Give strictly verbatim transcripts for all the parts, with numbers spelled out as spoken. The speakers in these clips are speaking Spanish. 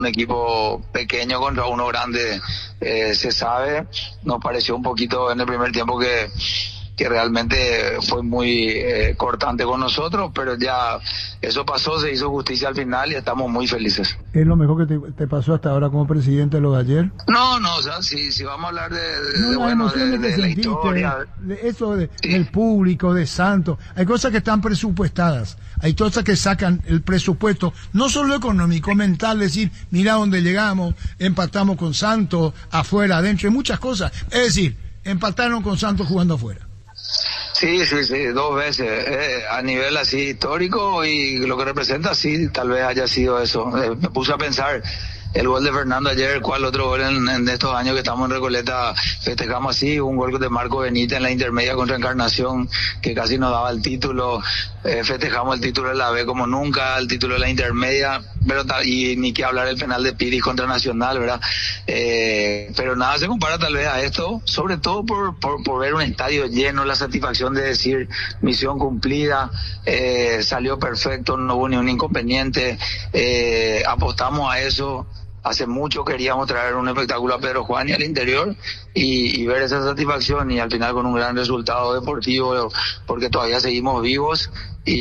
un equipo pequeño contra uno grande, eh, se sabe. Nos pareció un poquito en el primer tiempo que que realmente fue muy eh, cortante con nosotros, pero ya eso pasó, se hizo justicia al final y estamos muy felices. ¿Es lo mejor que te, te pasó hasta ahora como presidente de lo de ayer? No, no, o sea, si, si vamos a hablar de, de, no, de, las bueno, emociones de, que de la sentiste, historia. De, de eso de, Sí. del público, de Santos. Hay cosas que están presupuestadas, hay cosas que sacan el presupuesto, no solo económico, mental, decir, mira dónde llegamos, empatamos con Santos, afuera, adentro, hay muchas cosas. Es decir, empataron con Santos jugando afuera. Sí, sí, sí, dos veces, eh, a nivel así histórico y lo que representa, sí, tal vez haya sido eso. Eh, me puse a pensar, el gol de Fernando ayer, cuál otro gol en, en estos años que estamos en Recoleta festejamos así, un gol de Marco Benítez en la intermedia contra Encarnación, que casi nos daba el título, eh, festejamos el título de la B como nunca, el título de la intermedia, pero y ni que hablar el penal de Piris contra Nacional, ¿verdad? Eh, pero nada se compara tal vez a esto, sobre todo por, por, por ver un estadio lleno, la satisfacción de decir misión cumplida, eh, salió perfecto, no hubo ni un inconveniente, eh, apostamos a eso. Hace mucho queríamos traer un espectáculo a Pedro Juan y al interior y, y ver esa satisfacción y al final con un gran resultado deportivo porque todavía seguimos vivos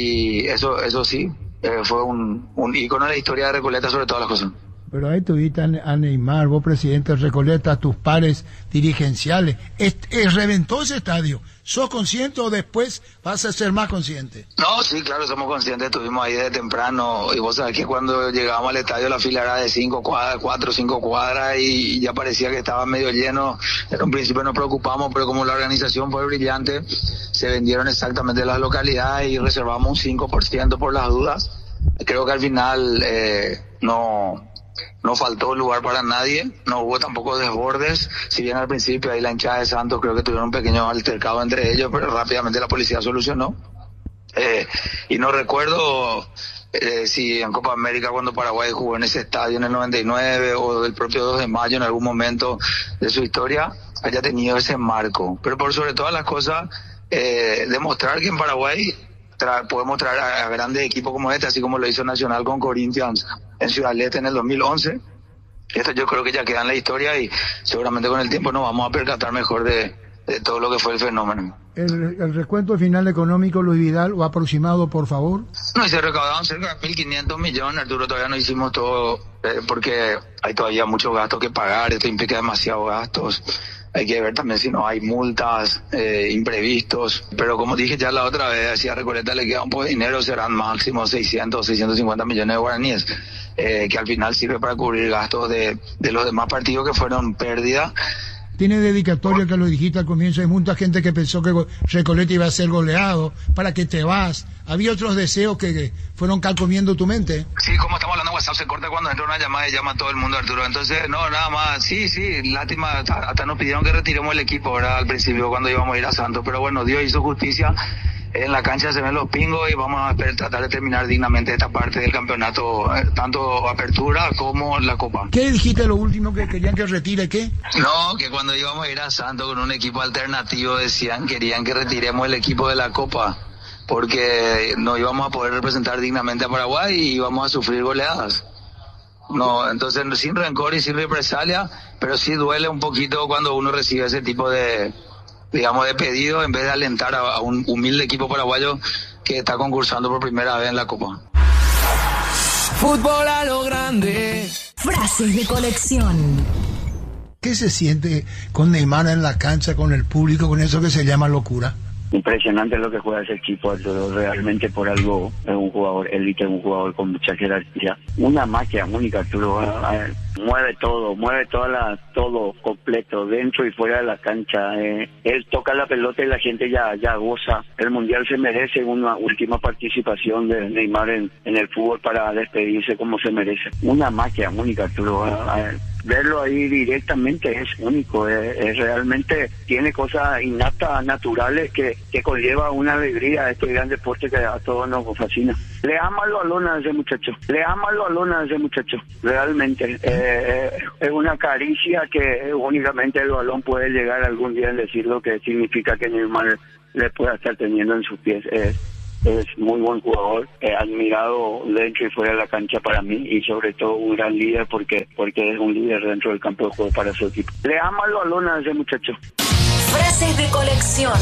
y eso eso sí, eh, fue un, un ícono de la historia de Recoleta sobre todas las cosas. Pero ahí tuviste a Neymar, vos presidente de Recoleta, tus pares dirigenciales, est- eh, reventó ese estadio. ¿Sos consciente o después vas a ser más consciente? No, sí, claro, somos conscientes, estuvimos ahí desde temprano y vos sabés que cuando llegábamos al estadio la fila era de cinco cuadras, cuatro o cinco cuadras y ya parecía que estaba medio lleno. En un principio nos preocupamos, pero como la organización fue brillante, se vendieron exactamente las localidades y reservamos un cinco por ciento por las dudas. Creo que al final eh, no... no faltó lugar para nadie, no hubo tampoco desbordes, si bien al principio ahí la hinchada de Santos creo que tuvieron un pequeño altercado entre ellos, pero rápidamente la policía solucionó. Eh, y no recuerdo eh, si en Copa América cuando Paraguay jugó en ese estadio en el noventa y nueve o del propio dos de mayo en algún momento de su historia haya tenido ese marco, pero por sobre todas las cosas eh, demostrar que en Paraguay tra- podemos traer a, a grandes equipos como este, así como lo hizo Nacional con Corinthians en Ciudad del Este en el dos mil once. Esto yo creo que ya queda en la historia y seguramente con el tiempo nos vamos a percatar mejor de, de todo lo que fue el fenómeno. El, el recuento final económico, Luis Vidal, o aproximado, por favor. No, y se recaudaron cerca de mil quinientos millones, Arturo, todavía no hicimos todo eh, porque hay todavía muchos gastos que pagar, esto implica demasiados gastos. Hay que ver también si no hay multas, eh, imprevistos. Pero como dije ya la otra vez, si a Recoleta le queda un poco de dinero, serán máximo seiscientos, seiscientos cincuenta millones de guaraníes, eh, que al final sirve para cubrir gastos de, de los demás partidos que fueron pérdida. Tiene dedicatoria que lo dijiste al comienzo, hay mucha gente que pensó que Recoleta iba a ser goleado, para que te vas. Había otros deseos que, que fueron calcomiendo tu mente. Sí, como estamos hablando, WhatsApp se corta cuando entra una llamada y llama a todo el mundo, Arturo. Entonces, no, nada más. Sí, sí, lástima, hasta, hasta nos pidieron que retiremos el equipo, ¿verdad? Al principio cuando íbamos a ir a Santos. Pero bueno, Dios hizo justicia. En la cancha se ven los pingos y vamos a tratar de terminar dignamente esta parte del campeonato, tanto apertura como la Copa. ¿Qué dijiste lo último que querían que retire? ¿Qué? No, que cuando íbamos a ir a Santos con un equipo alternativo decían, querían que retiremos el equipo de la Copa, porque no íbamos a poder representar dignamente a Paraguay y íbamos a sufrir goleadas. No, entonces sin rencor y sin represalia, pero sí duele un poquito cuando uno recibe ese tipo de, digamos, de pedido en vez de alentar a, a un humilde equipo paraguayo que está concursando por primera vez en la Copa. Fútbol a lo grande. Frases de colección. ¿Qué se siente con Neymar en la cancha, con el público, con eso que se llama locura? Impresionante lo que juega ese equipo, Arturo. Realmente por algo es un jugador élite, un jugador con mucha jerarquía. Una magia única, Arturo. Eh, mueve todo, mueve toda la, todo completo, dentro y fuera de la cancha. Eh, él toca la pelota y la gente ya, ya goza. El Mundial se merece una última participación de Neymar en, en el fútbol para despedirse como se merece. Una magia única, Arturo. Eh, verlo ahí directamente es único, es, es realmente tiene cosas innatas, naturales que, que conlleva una alegría a este gran deporte que a todos nos fascina. Le ama el balón a ese muchacho, le ama el balón a ese muchacho, realmente. Eh, eh, es una caricia que únicamente el balón puede llegar algún día en decir lo que significa que Neymar le pueda estar teniendo en sus pies. Eh, es muy buen jugador, eh, admirado dentro y fuera de la cancha para mí, y sobre todo un gran líder porque porque es un líder dentro del campo de juego para su equipo. Le ama el balón a ese muchacho. Frases de colección.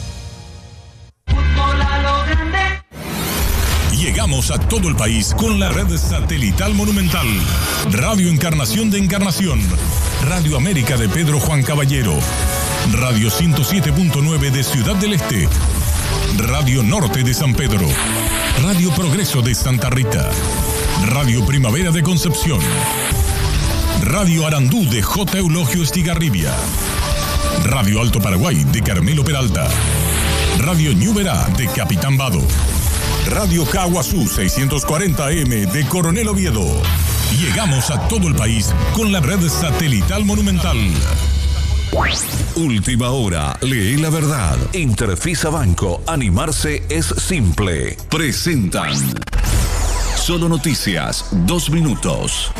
Fútbol a lo grande. Llegamos a todo el país con la red satelital Monumental. Radio Encarnación de Encarnación. Radio América de Pedro Juan Caballero. Radio ciento siete punto nueve de Ciudad del Este. Radio Norte de San Pedro. Radio Progreso de Santa Rita. Radio Primavera de Concepción. Radio Arandú de J. Eulogio Estigarribia. Radio Alto Paraguay de Carmelo Peralta. Radio Ñuberá de Capitán Vado. Radio Caguazú seiscientos cuarenta A M de Coronel Oviedo. Llegamos a todo el país con la red satelital Monumental. Última hora, lee la verdad. Interfisa Banco, animarse es simple. Presentan Solo Noticias, dos minutos.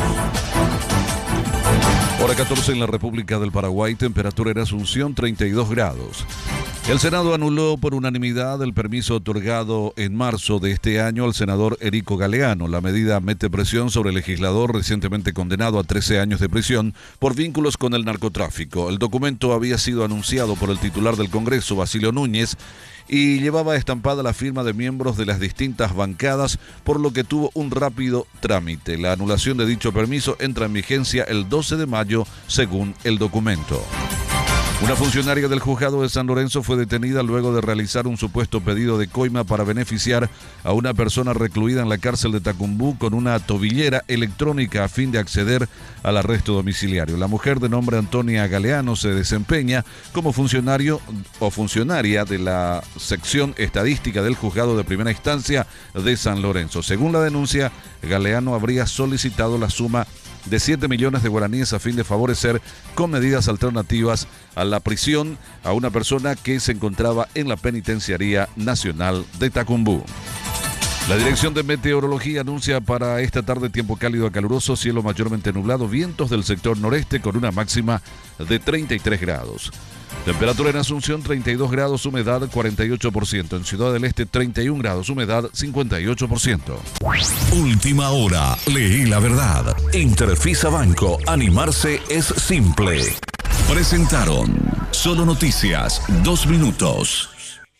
Hora catorce en la República del Paraguay, temperatura en Asunción treinta y dos grados. El Senado anuló por unanimidad el permiso otorgado en marzo de este año al senador Erico Galeano. La medida mete presión sobre el legislador recientemente condenado a trece años de prisión por vínculos con el narcotráfico. El documento había sido anunciado por el titular del Congreso, Basilio Núñez, y llevaba estampada la firma de miembros de las distintas bancadas, por lo que tuvo un rápido trámite. La anulación de dicho permiso entra en vigencia el doce de mayo, según el documento. Una funcionaria del juzgado de San Lorenzo fue detenida luego de realizar un supuesto pedido de coima para beneficiar a una persona recluida en la cárcel de Tacumbú con una tobillera electrónica a fin de acceder al arresto domiciliario. La mujer de nombre Antonia Galeano se desempeña como funcionario o funcionaria de la sección estadística del juzgado de primera instancia de San Lorenzo. Según la denuncia, Galeano habría solicitado la suma de siete millones de guaraníes a fin de favorecer con medidas alternativas a la prisión a una persona que se encontraba en la Penitenciaría Nacional de Tacumbú. La Dirección de Meteorología anuncia para esta tarde tiempo cálido a caluroso, cielo mayormente nublado, vientos del sector noreste con una máxima de treinta y tres grados. Temperatura en Asunción treinta y dos grados, humedad cuarenta y ocho por ciento. En Ciudad del Este treinta y un grados, humedad cincuenta y ocho por ciento. Última hora, leí la verdad. Interfisa Banco, animarse es simple. Presentaron Solo Noticias, dos minutos.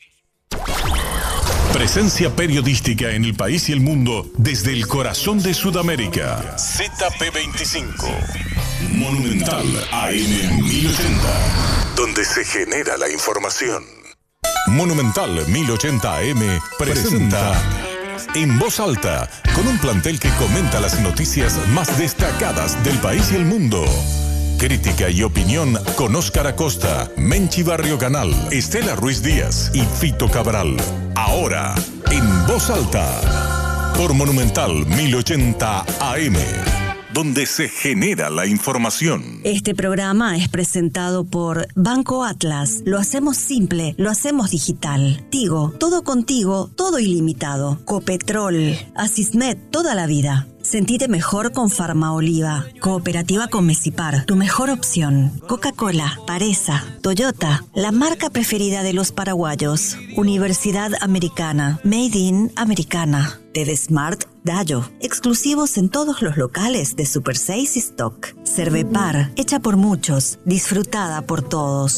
Presencia periodística en el país y el mundo desde el corazón de Sudamérica. Z P veinticinco. Monumental A M mil ochenta. Donde se genera la información. Monumental mil ochenta A M presenta En Voz Alta, con un plantel que comenta las noticias más destacadas del país y el mundo. Crítica y opinión con Óscar Acosta, Menchi Barrio Canal, Estela Ruiz Díaz y Fito Cabral. Ahora, En Voz Alta, por Monumental mil ochenta A M, donde se genera la información. Este programa es presentado por Banco Atlas. Lo hacemos simple, lo hacemos digital. Tigo, todo contigo, todo ilimitado. Copetrol, Asismed, toda la vida. Sentite mejor con Farmaoliva. Cooperativa con Mesipar, tu mejor opción. Coca-Cola, Paresa, Toyota, la marca preferida de los paraguayos. Universidad Americana, Made in Americana. T D Smart, Dayo, exclusivos en todos los locales de Super seis y Stock. Cervepar, hecha por muchos, disfrutada por todos.